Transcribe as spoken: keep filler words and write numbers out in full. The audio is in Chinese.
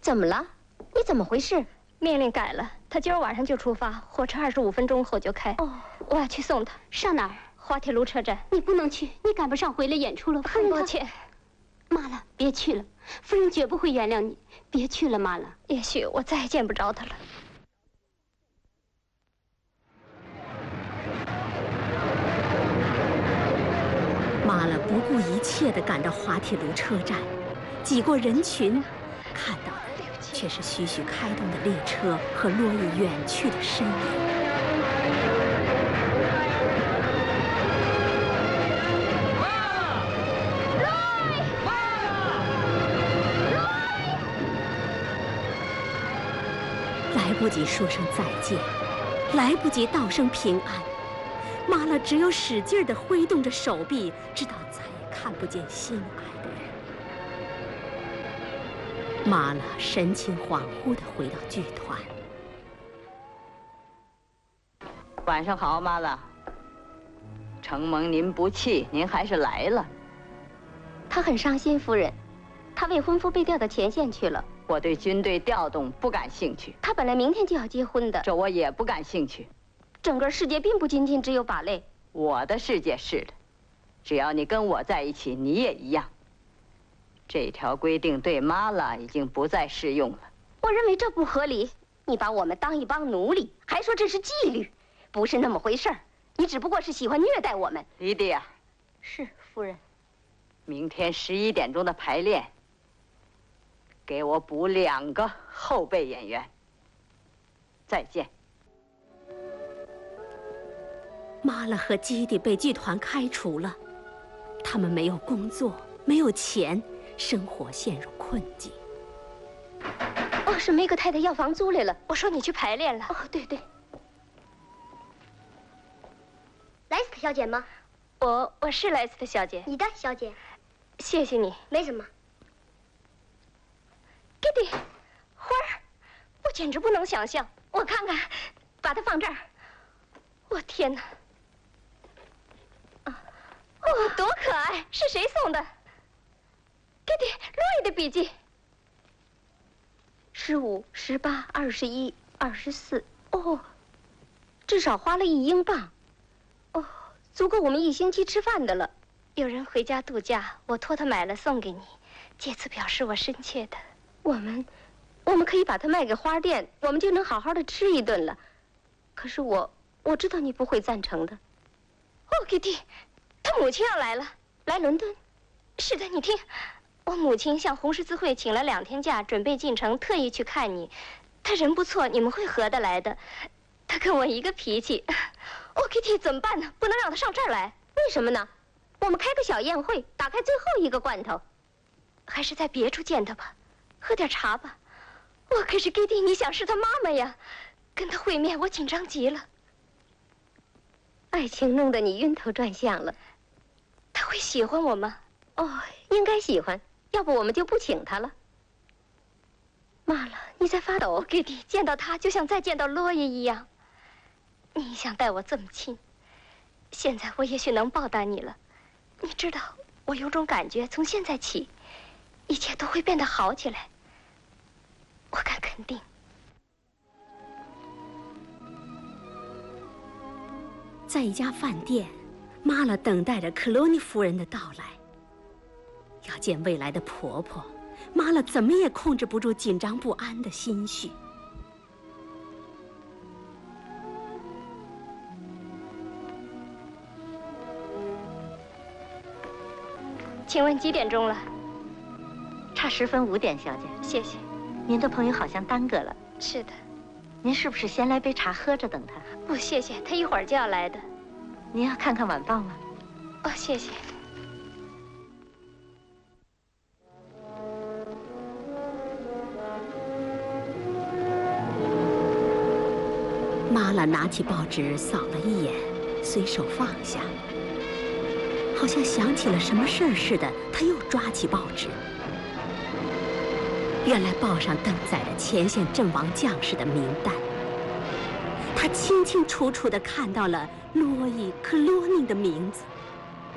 怎么了？你怎么回事？ 命令改了，他今儿晚上就出发，火车二十五分钟后就开。哦，我要去送他。 上哪儿？ 滑铁卢车站。 你不能去，你赶不上回来演出了。夫人， 抱歉。 妈了，别去了，夫人绝不会原谅你。别去了，妈了。 也许我再也见不着他了。 妈了不顾一切地赶到滑铁卢车站，挤过人群，看到的却是徐徐开动的列车和洛伊远去的身影。来不及说声再见，来不及道声平安，妈了只有使劲地挥动着手臂，直到再也看不见心爱的人。妈了神情恍惚地回到剧团。 晚上好，妈了。承蒙您不弃，您还是来了。 他很伤心，夫人，他未婚夫被调到前线去了。 我对军队调动不感兴趣。 他本来明天就要结婚的， 这我也不感兴趣。 整个世界并不仅仅只有芭蕾。 我的世界是的，只要你跟我在一起，你也一样。这条规定对妈了已经不再适用了。 我认为这不合理。你把我们当一帮奴隶，还说这是纪律，不是那么回事儿。你只不过是喜欢虐待我们。 莉迪亚。 是，夫人。 明天十一点钟的排练，给我补两个后备演员。再见。 妈了和基地被剧团开除了，他们没有工作，没有钱，生活陷入困境。 哦，是梅格太太要房租来了。 我说你去排练了。 哦，对对。莱斯特小姐吗？ 我我是莱斯特小姐。 你的小姐。 谢谢你。 没什么。 弟弟，花儿，我简直不能想象。我看看，把它放这儿。我天哪！啊，哦，多可爱！是谁送的？弟弟，洛伊的笔记。 十五、十八、二十一、二十四。哦，至少花了一英镑。哦，足够我们一星期吃饭的了。 有人回家度假，我托他买了送给你，借此表示我深切的。 我们，我们可以把它卖给花店，我们就能好好的吃一顿了。可是我，我知道你不会赞成的。 哦，弟弟，他母亲要来了， 来伦敦。 是的，你听，我母亲向红十字会请了两天假，准备进城，特意去看你。他人不错，你们会合得来的。他跟我一个脾气。哦，弟弟，怎么办呢？不能让他上这儿来。 为什么呢？我们开个小宴会，打开最后一个罐头。 还是在别处见他吧。喝点茶吧，我可是 Kitty， 你想是他妈妈呀，跟他会面我紧张极了。 爱情弄得你晕头转向了， 他会喜欢我吗？ 哦，应该喜欢，要不我们就不请他了。妈了，你在发抖。 Kitty， 见到他就像再见到洛爷一样。你想待我这么亲，现在我也许能报答你了。你知道，我有种感觉，从现在起一切都会变得好起来，我敢肯定。 在一家饭店，妈了等待着克罗尼夫人的到来。要见未来的婆婆，妈了怎么也控制不住紧张不安的心绪。 请问几点钟了？ 差十分五点，小姐。 谢谢。 您的朋友好像耽搁了。 是的。 您是不是先来杯茶喝着等他？ 不，谢谢，他一会儿就要来的。 您要看看晚报吗？ 哦，谢谢。 妈了拿起报纸扫了一眼，随手放下。好像想起了什么事儿似的，他又抓起报纸。原来报上登载着前线阵亡将士的名单。他清清楚楚地看到了洛伊·克罗宁的名字。